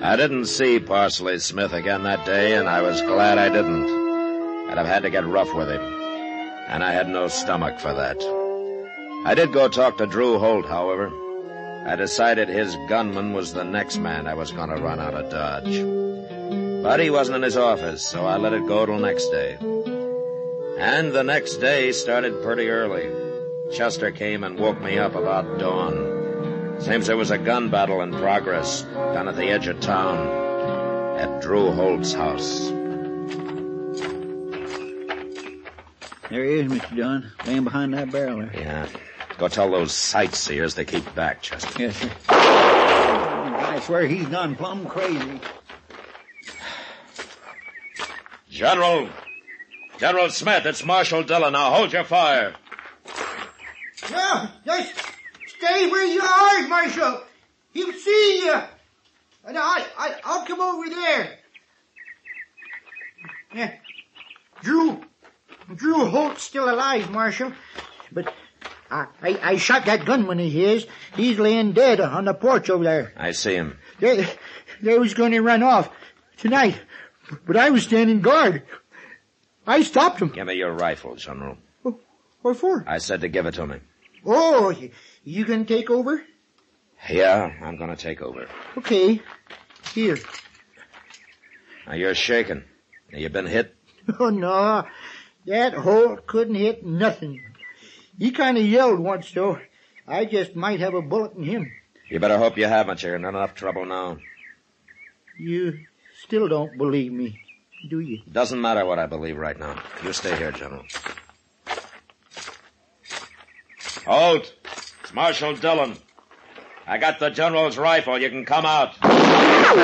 I didn't see Parsley Smith again that day, and I was glad I didn't. I'd have had to get rough with him, and I had no stomach for that. I did go talk to Drew Holt, however. I decided his gunman was the next man I was going to run out of Dodge. But he wasn't in his office, so I let it go till next day. And the next day started pretty early. Chester came and woke me up about dawn. Seems there was a gun battle in progress down at the edge of town at Drew Holt's house. There he is, Mr. John, laying behind that barrel there. Yeah. Go tell those sightseers to keep back, Chester. Yes, sir. I swear he's gone plumb crazy. General Smith, it's Marshal Dillon. Now hold your fire. Yeah, just stay where you are, Marshal. He'll see you. And I'll come over there. Yeah. Drew Holt's still alive, Marshal. But I shot that gunman of his. He's laying dead on the porch over there. I see him. They was going to run off tonight, but I was standing guard. I stopped him. Give me your rifle, General. What for? I said to give it to me. Oh, you gonna take over? Yeah, I'm gonna take over. Okay. Here. Now you're shaking. You been hit? Oh, no. That Holt couldn't hit nothing. He kind of yelled once, though. I just might have a bullet in him. You better hope you haven't. You're in enough trouble now. You still don't believe me, do you? Doesn't matter what I believe right now. You stay here, General. Holt, it's Marshal Dillon. I got the General's rifle. You can come out.